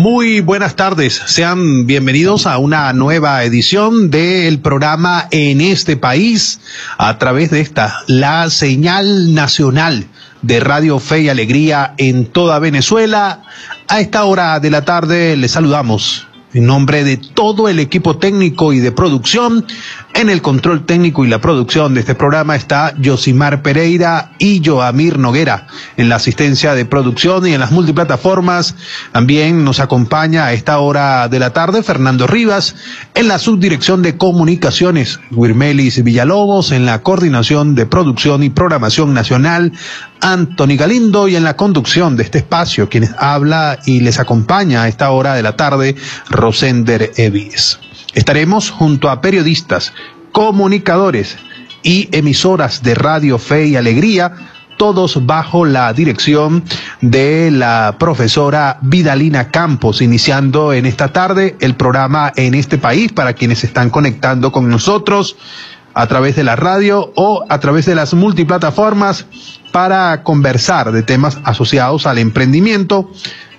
Muy buenas tardes, sean bienvenidos a una nueva edición del programa En este País, a través de la señal nacional de Radio Fe y Alegría en toda Venezuela. A esta hora de la tarde les saludamos en nombre de todo el equipo técnico y de producción. En el control técnico y la producción de este programa está Yosimar Pereira y Joamir Noguera. En la asistencia de producción y en las multiplataformas también nos acompaña a esta hora de la tarde Fernando Rivas. En la subdirección de comunicaciones, Wirmelis Villalobos. En la coordinación de producción y programación nacional, Anthony Galindo. Y en la conducción de este espacio, quienes habla y les acompaña a esta hora de la tarde, Rosender Evis. Estaremos junto a periodistas, comunicadores y emisoras de Radio Fe y Alegría, todos bajo la dirección de la profesora Vidalina Campos, iniciando en esta tarde el programa En este País para quienes se están conectando con nosotros a través de la radio o a través de las multiplataformas para conversar de temas asociados al emprendimiento,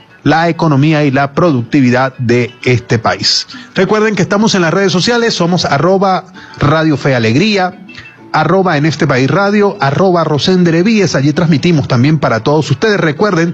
la economía y la productividad de este país. Recuerden que estamos en las redes sociales, somos @Radio Fe Alegría, @En este País Radio, @Rosender Evíes. Allí transmitimos también para todos ustedes. Recuerden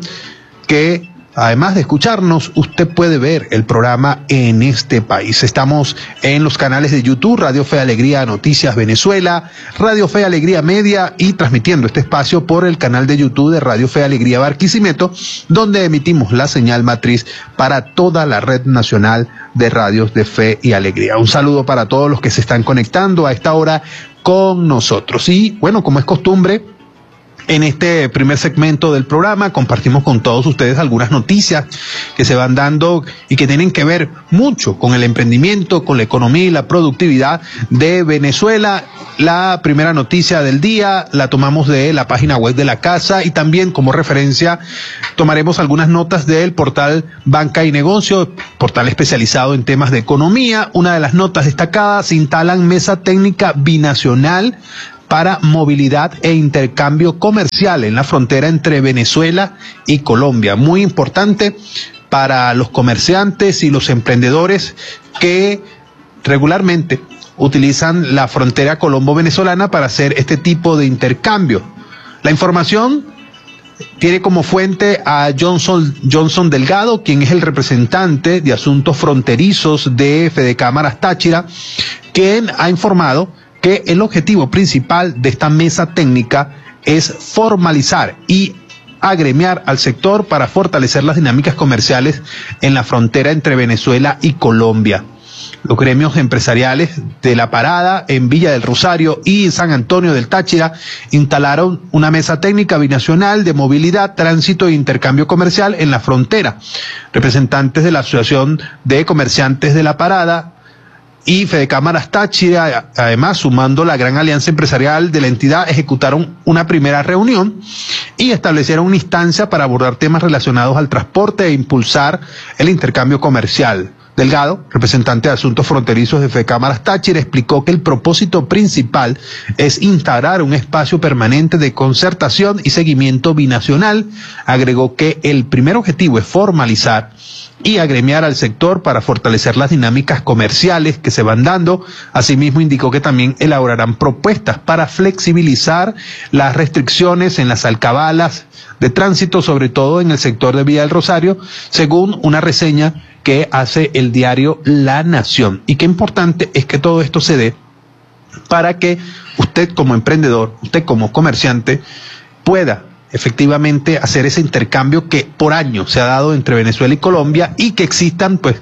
que además de escucharnos, usted puede ver el programa En este País. Estamos en los canales de YouTube, Radio Fe Alegría Noticias Venezuela, Radio Fe Alegría Media, y transmitiendo este espacio por el canal de YouTube de Radio Fe Alegría Barquisimeto, donde emitimos la señal matriz para toda la red nacional de radios de Fe y Alegría. Un saludo para todos los que se están conectando a esta hora con nosotros. Y bueno, como es costumbre, en este primer segmento del programa compartimos con todos ustedes algunas noticias que se van dando y que tienen que ver mucho con el emprendimiento, con la economía y la productividad de Venezuela. La primera noticia del día la tomamos de la página web de la casa, y también como referencia tomaremos algunas notas del portal Banca y Negocio, portal especializado en temas de economía. Una de las notas destacadas: se instalan mesa técnica binacional para movilidad e intercambio comercial en la frontera entre Venezuela y Colombia. Muy importante para los comerciantes y los emprendedores que regularmente utilizan la frontera colombo-venezolana para hacer este tipo de intercambio. La información tiene como fuente a Johnson Delgado, quien es el representante de asuntos fronterizos de Fedecámaras Táchira, quien ha informado que el objetivo principal de esta mesa técnica es formalizar y agremiar al sector para fortalecer las dinámicas comerciales en la frontera entre Venezuela y Colombia. Los gremios empresariales de La Parada, en Villa del Rosario y San Antonio del Táchira instalaron una mesa técnica binacional de movilidad, tránsito e intercambio comercial en la frontera. Representantes de la Asociación de Comerciantes de La Parada y Fedecámaras Táchira, además sumando la gran alianza empresarial de la entidad, ejecutaron una primera reunión y establecieron una instancia para abordar temas relacionados al transporte e impulsar el intercambio comercial. Delgado, representante de asuntos fronterizos de Fedecámaras Táchira, explicó que el propósito principal es instaurar un espacio permanente de concertación y seguimiento binacional. Agregó que el primer objetivo es formalizar y agremiar al sector para fortalecer las dinámicas comerciales que se van dando. Asimismo, indicó que también elaborarán propuestas para flexibilizar las restricciones en las alcabalas de tránsito, sobre todo en el sector de Villa del Rosario, según una reseña que hace el diario La Nación. Y qué importante es que todo esto se dé para que usted como emprendedor, usted como comerciante, pueda efectivamente hacer ese intercambio que por años se ha dado entre Venezuela y Colombia, y que existan pues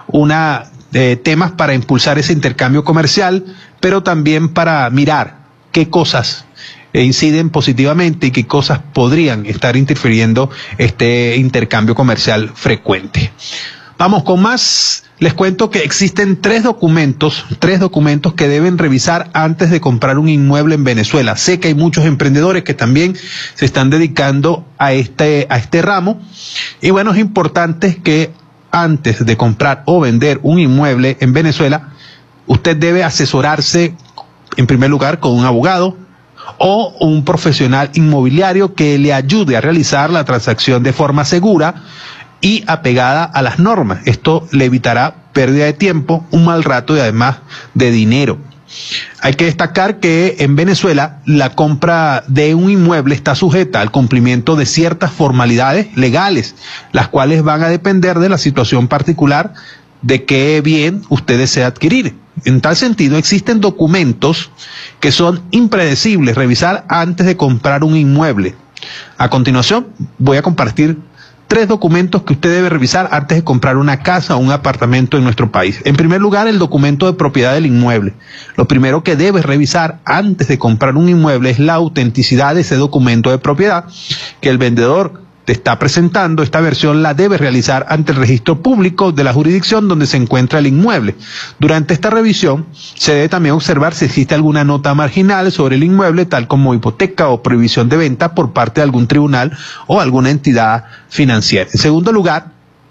temas para impulsar ese intercambio comercial, pero también para mirar qué cosas inciden positivamente y qué cosas podrían estar interfiriendo este intercambio comercial frecuente. Vamos con más. Les cuento que existen tres documentos que deben revisar antes de comprar un inmueble en Venezuela. Sé que hay muchos emprendedores que también se están dedicando a este ramo, y bueno, es importante que antes de comprar o vender un inmueble en Venezuela, usted debe asesorarse en primer lugar con un abogado o un profesional inmobiliario que le ayude a realizar la transacción de forma segura y apegada a las normas. Esto le evitará pérdida de tiempo, un mal rato y además de dinero. Hay que destacar que en Venezuela la compra de un inmueble está sujeta al cumplimiento de ciertas formalidades legales, las cuales van a depender de la situación particular de qué bien usted desea adquirir. En tal sentido, existen documentos que son impredecibles revisar antes de comprar un inmueble. A continuación, voy a compartir 3 documentos que usted debe revisar antes de comprar una casa o un apartamento en nuestro país. En primer lugar, el documento de propiedad del inmueble. Lo primero que debes revisar antes de comprar un inmueble es la autenticidad de ese documento de propiedad que el vendedor te está presentando. Esta versión la debes realizar ante el registro público de la jurisdicción donde se encuentra el inmueble. Durante esta revisión se debe también observar si existe alguna nota marginal sobre el inmueble, tal como hipoteca o prohibición de venta por parte de algún tribunal o alguna entidad financiera. En segundo lugar,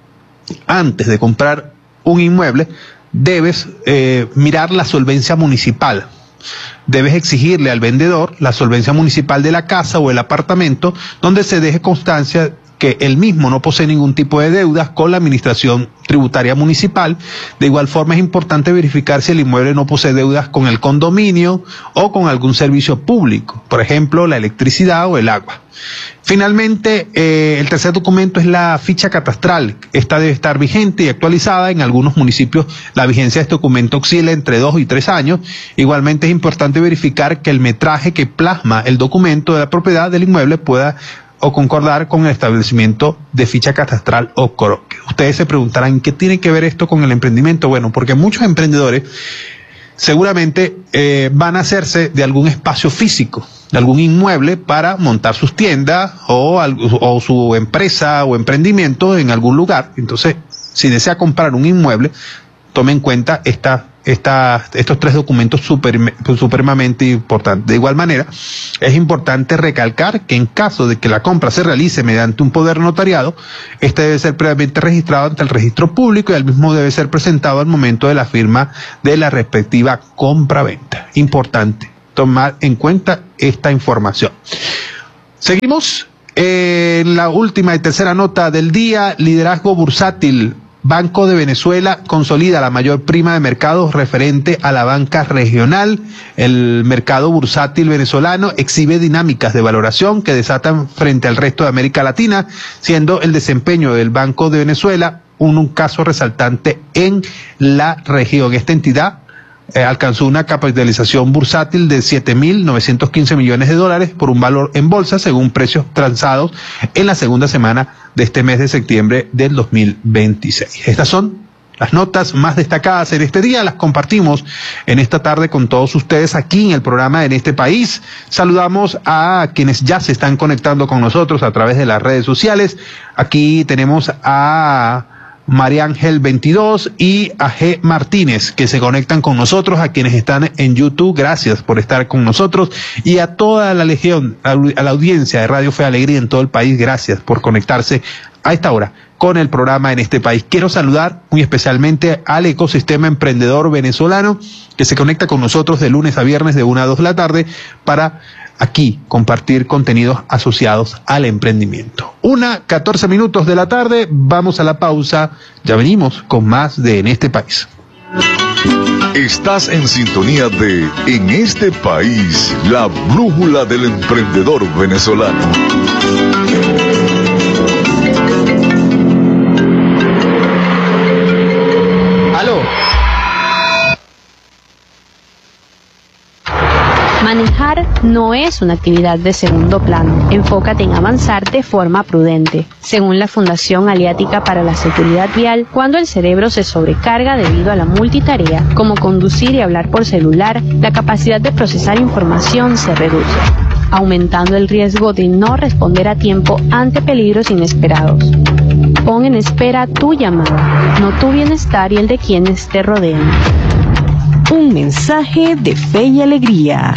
antes de comprar un inmueble, debes mirar la solvencia municipal. Debes exigirle al vendedor la solvencia municipal de la casa o el apartamento, donde se deje constancia que él mismo no posee ningún tipo de deudas con la administración tributaria municipal. De igual forma, es importante verificar si el inmueble no posee deudas con el condominio o con algún servicio público, por ejemplo, la electricidad o el agua. Finalmente, el tercer documento es la ficha catastral. Esta debe estar vigente y actualizada. En algunos municipios la vigencia de este documento oscila entre 2 y 3 años. Igualmente es importante verificar que el metraje que plasma el documento de la propiedad del inmueble pueda o concordar con el establecimiento de ficha catastral o coroque. Ustedes se preguntarán, ¿qué tiene que ver esto con el emprendimiento? Bueno, porque muchos emprendedores seguramente van a hacerse de algún espacio físico, de algún inmueble para montar sus tiendas o su empresa o emprendimiento en algún lugar. Entonces, si desea comprar un inmueble, tome en cuenta estos 3 documentos supremamente importantes. De igual manera, es importante recalcar que en caso de que la compra se realice mediante un poder notariado, este debe ser previamente registrado ante el registro público y el mismo debe ser presentado al momento de la firma de la respectiva compra-venta. Importante tomar en cuenta esta información. Seguimos en la última y tercera nota del día: liderazgo bursátil. Banco de Venezuela consolida la mayor prima de mercado referente a la banca regional. El mercado bursátil venezolano exhibe dinámicas de valoración que desatan frente al resto de América Latina, siendo el desempeño del Banco de Venezuela un caso resaltante en la región. Esta entidad alcanzó una capitalización bursátil de $7.915 millones por un valor en bolsa, según precios transados en la segunda semana de este mes de septiembre del 2026. Estas son las notas más destacadas en este día, las compartimos en esta tarde con todos ustedes aquí en el programa En Este País. Saludamos a quienes ya se están conectando con nosotros a través de las redes sociales. Aquí tenemos a María Ángel 22 y a G. Martínez, que se conectan con nosotros, a quienes están en YouTube, gracias por estar con nosotros, y a toda la legión, a la audiencia de Radio Fe y Alegría en todo el país, gracias por conectarse a esta hora con el programa En Este País. Quiero saludar muy especialmente al ecosistema emprendedor venezolano que se conecta con nosotros de lunes a viernes de 1 a 2 de la tarde para aquí compartir contenidos asociados al emprendimiento. 1:14 de la tarde, vamos a la pausa, ya venimos con más de En Este País. Estás en sintonía de En Este País, la brújula del emprendedor venezolano. Manejar no es una actividad de segundo plano. Enfócate en avanzar de forma prudente. Según la Fundación Aliática para la Seguridad Vial, cuando el cerebro se sobrecarga debido a la multitarea, como conducir y hablar por celular, la capacidad de procesar información se reduce, aumentando el riesgo de no responder a tiempo ante peligros inesperados. Pon en espera tu llamada, no tu bienestar y el de quienes te rodean. Un mensaje de fe y alegría.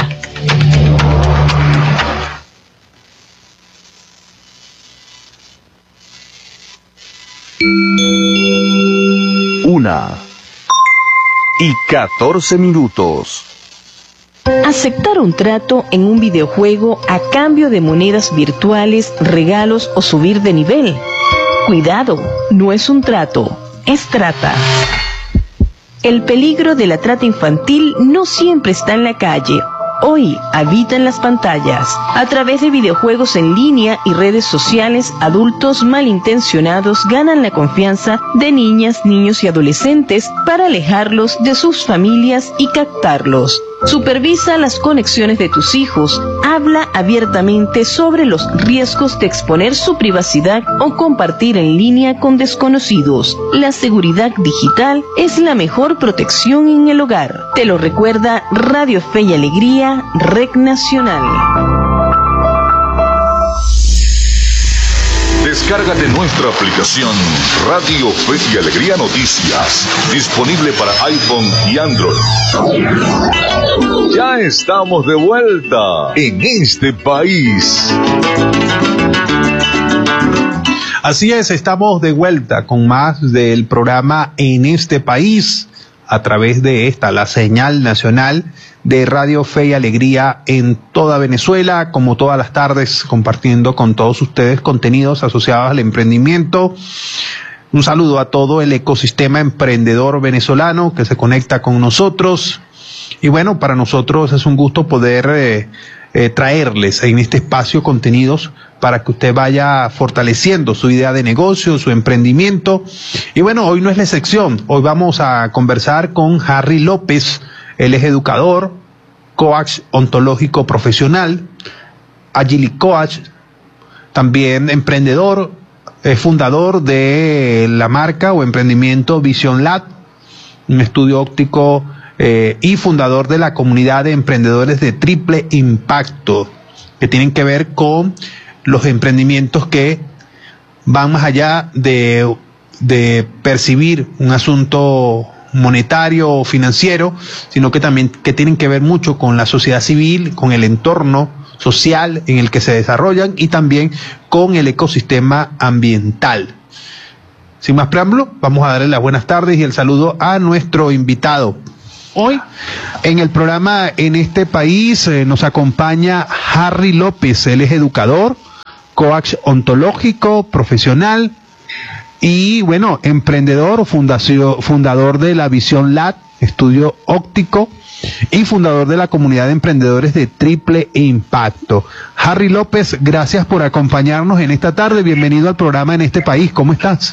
Una y 14 minutos. Aceptar un trato en un videojuego a cambio de monedas virtuales, regalos o subir de nivel. Cuidado, no es un trato, es trata. El peligro de la trata infantil no siempre está en la calle. Hoy habita en las pantallas. A través de videojuegos en línea y redes sociales, adultos malintencionados ganan la confianza de niñas, niños y adolescentes para alejarlos de sus familias y captarlos. Supervisa las conexiones de tus hijos. Habla abiertamente sobre los riesgos de exponer su privacidad o compartir en línea con desconocidos. La seguridad digital es la mejor protección en el hogar. Te lo recuerda Radio Fe y Alegría, Red Nacional. Descárgate nuestra aplicación Radio Fe y Alegría Noticias, disponible para iPhone y Android. Ya estamos de vuelta en este país. Así es, estamos de vuelta con más del programa En este país, a través de la señal nacional de Radio Fe y Alegría en toda Venezuela, como todas las tardes, compartiendo con todos ustedes contenidos asociados al emprendimiento. Un saludo a todo el ecosistema emprendedor venezolano que se conecta con nosotros. Y bueno, para nosotros es un gusto poder traerles en este espacio contenidos para que usted vaya fortaleciendo su idea de negocio, su emprendimiento. Y bueno, hoy no es la excepción. Hoy vamos a conversar con Harry López. Él es educador, coach ontológico profesional, Agile Coach, también emprendedor, fundador de la marca o emprendimiento Vision Lab, un estudio óptico y fundador de la comunidad de emprendedores de triple impacto, que tienen que ver con los emprendimientos que van más allá de percibir un asunto monetario o financiero, sino que también que tienen que ver mucho con la sociedad civil, con el entorno social en el que se desarrollan y también con el ecosistema ambiental. Sin más preámbulo, vamos a darle las buenas tardes y el saludo a nuestro invitado. Hoy en el programa En este país nos acompaña Harry López. Él es educador, coach ontológico profesional y bueno, emprendedor o fundador de la Vision Lab, estudio óptico, y fundador de la comunidad de emprendedores de triple impacto. Harry López, gracias por acompañarnos en esta tarde. Bienvenido al programa En este país. ¿Cómo estás?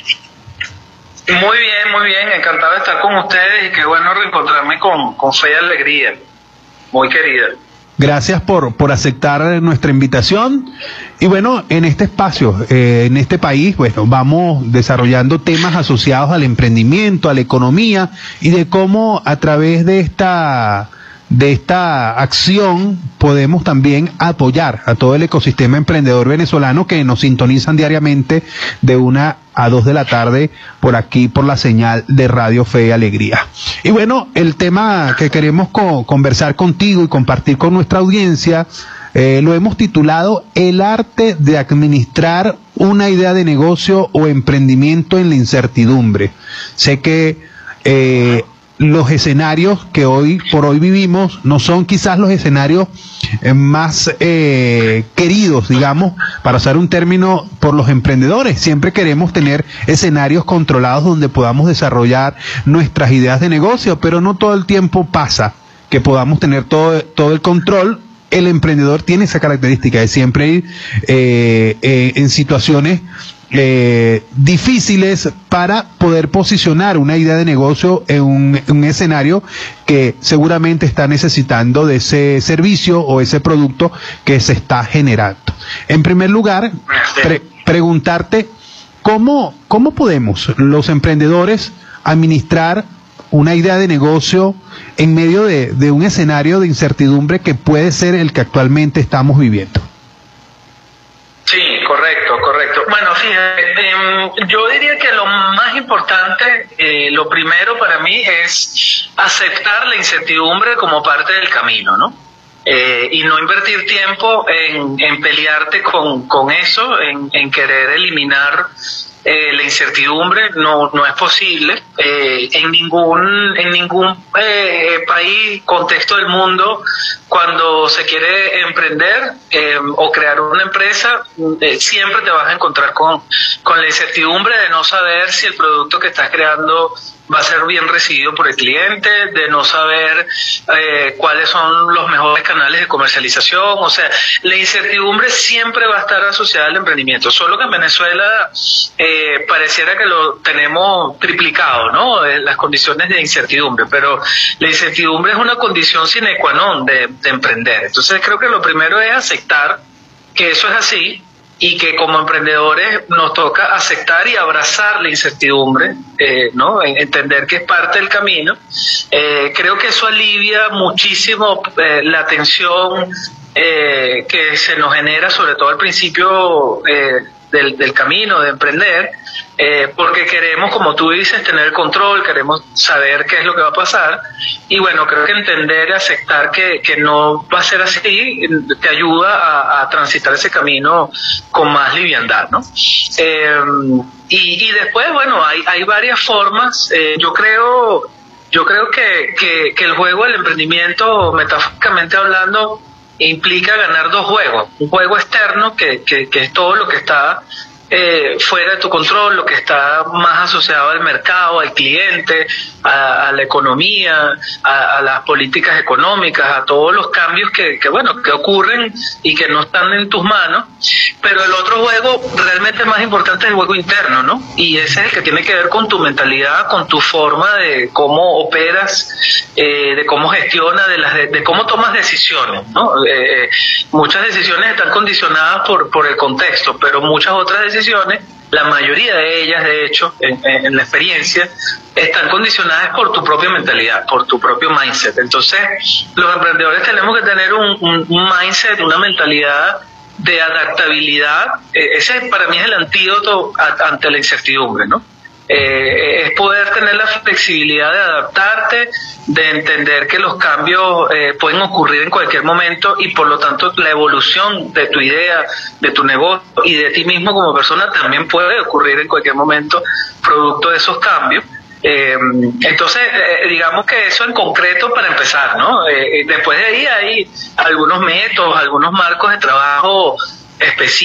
Muy bien, encantado de estar con ustedes y qué bueno reencontrarme con Fe y Alegría, muy querida. Gracias por aceptar nuestra invitación. Y bueno, en este espacio, en este país, bueno, vamos desarrollando temas asociados al emprendimiento, a la economía y de cómo a través de esta acción podemos también apoyar a todo el ecosistema emprendedor venezolano que nos sintonizan diariamente de 1 a 2 de la tarde por aquí, por la señal de Radio Fe y Alegría. Y bueno, el tema que queremos conversar contigo y compartir con nuestra audiencia lo hemos titulado El arte de administrar una idea de negocio o emprendimiento en la incertidumbre. Sé que los escenarios que hoy por hoy vivimos no son quizás los escenarios más queridos, digamos, para usar un término, por los emprendedores. Siempre queremos tener escenarios controlados donde podamos desarrollar nuestras ideas de negocio, pero no todo el tiempo pasa que podamos tener todo el control. El emprendedor tiene esa característica de siempre ir en situaciones difíciles para poder posicionar una idea de negocio en un escenario que seguramente está necesitando de ese servicio o ese producto que se está generando. En primer lugar, preguntarte cómo podemos los emprendedores administrar una idea de negocio en medio de un escenario de incertidumbre que puede ser el que actualmente estamos viviendo. Sí, correcto. Bueno, fíjate, yo diría que lo más importante, lo primero para mí es aceptar la incertidumbre como parte del camino, ¿no? Y no invertir tiempo en pelearte con eso, en querer eliminar la incertidumbre incertidumbre no es posible en ningún país, contexto del mundo. Cuando se quiere emprender o crear una empresa, siempre te vas a encontrar con la incertidumbre de no saber si el producto que estás creando va a ser bien recibido por el cliente, de no saber cuáles son los mejores canales de comercialización. O sea, la incertidumbre siempre va a estar asociada al emprendimiento, solo que en Venezuela pareciera que lo tenemos triplicado, ¿no? Las condiciones de incertidumbre, pero la incertidumbre es una condición sine qua non de emprender. Entonces creo que lo primero es aceptar que eso es así, y que como emprendedores nos toca aceptar y abrazar la incertidumbre, ¿no? Entender que es parte del camino. Creo que eso alivia muchísimo la tensión que se nos genera, sobre todo al principio del camino de emprender, porque queremos, como tú dices, tener control, queremos saber qué es lo que va a pasar, y bueno, creo que entender y aceptar que no va a ser así te ayuda a transitar ese camino con más liviandad, ¿no? Y después, bueno, hay varias formas. Yo creo que el juego del emprendimiento, metafóricamente hablando, implica ganar dos juegos: un juego externo que es todo lo que está fuera de tu control, lo que está más asociado al mercado, al cliente, a la economía, a las políticas económicas, a todos los cambios que ocurren y que no están en tus manos. Pero el otro juego realmente más importante es el juego interno, ¿no? Y ese es el que tiene que ver con tu mentalidad, con tu forma de cómo operas, de cómo gestionas, de cómo tomas decisiones, ¿no? Muchas decisiones están condicionadas por el contexto, pero muchas otras decisiones, la mayoría de ellas, de hecho, en la experiencia, están condicionadas por tu propia mentalidad, por tu propio mindset. Entonces, los emprendedores tenemos que tener un mindset, una mentalidad de adaptabilidad. Ese para mí es el antídoto ante la incertidumbre, ¿no? Es poder tener la flexibilidad de adaptarte, de entender que los cambios pueden ocurrir en cualquier momento, y por lo tanto la evolución de tu idea, de tu negocio y de ti mismo como persona también puede ocurrir en cualquier momento producto de esos cambios. Entonces, digamos que eso en concreto para empezar, ¿no? Después de ahí hay algunos métodos, algunos marcos de trabajo específicos